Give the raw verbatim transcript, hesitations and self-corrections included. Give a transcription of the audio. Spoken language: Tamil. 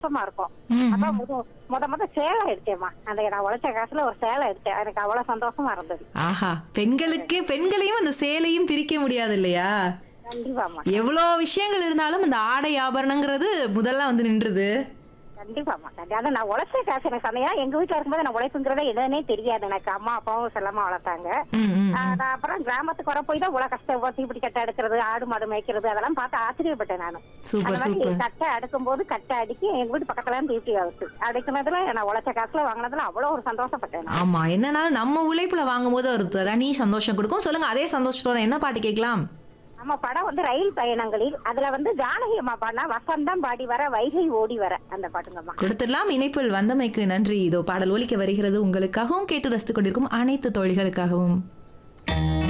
சுத்தமா இருக்கும். ம், அப்ப ம். முத முத முத சேலை எடுத்தேம்மா. அந்த நான் உழைச்ச காசுல ஒரு சேலை எடுத்தேன். எனக்கு அவ்வளவு சந்தோஷமா இருந்தது. ஆஹா! பெண்களுக்கு பெண்களையும் அந்த சேலையும் பிரிக்க முடியாது இல்லையா? கண்டிப்பாம்மா. எவ்வளோ விஷயங்கள் இருந்தாலும் அந்த ஆடை ஆபரணங்கிறது முதல்ல வந்து நின்றுது. கண்டிப்பாம்மா. கண்டி அதான் நான் உழைச்ச காசு எனக்கு சந்தையா எங்க வீட்டுல இருக்கும்போது நான் உழைப்புங்கிறதே என்னன்னே தெரியாது எனக்கு. அம்மா அப்பாவும் செல்லமா வளர்த்தாங்க. ம், ம், ஆஹ் ம். நான் அப்புறம் கிராமத்துக்கு வர போய் தான் இவ்வளவு கஷ்டம். தீப்பிடி கட்டை எடுக்கிறது, ஆடு மாடு மேய்க்கிறது அதெல்லாம் பார்த்து ஆச்சரியப்பட்டேன் நானு. அந்த சூப்பர், மாதிரி சூப்பர். கட்டை அடுக்கும் போது கட்டை அடிக்கி எங்க வீட்டு பக்கத்துல இருந்து தீப்பிடி ஆகுது. அடிக்கிறதுல நான் உழைச்ச காசுல வாங்கினதுல அவ்வளவு ஒரு சந்தோஷப்பட்டேன் நான். ஆமா. என்னன்னா நம்ம உழைப்புல வாங்கும்போது ஒரு தனி சந்தோஷம் கொடுக்கும். சொல்லுங்க அதே சந்தோஷத்தோட என்ன பாட்டு கேட்கலாம்? நம்ம படம் வந்து ரயில் பயணங்களில் அதுல வந்து ஜானகி அம்மா பாடினா வசந்தம் பாடி வர வைகை ஓடி வர அந்த பாட்டுங்கம்மா. கொடுத்துடலாம். இணைப்பில் வந்தமைக்கு நன்றி. இதோ பாடல் ஒலிக்க வருகிறது உங்களுக்காகவும் கேட்டு ரசித்துக் கொண்டிருக்கும் அனைத்து தோழிகளுக்காகவும்.